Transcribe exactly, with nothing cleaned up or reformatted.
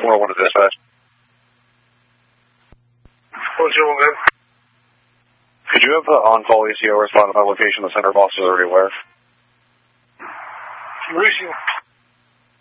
four oh one to dispatch. one zero one, good. Could you have the on-call A C O respond to my location? The center of officers are already aware. Mauricio.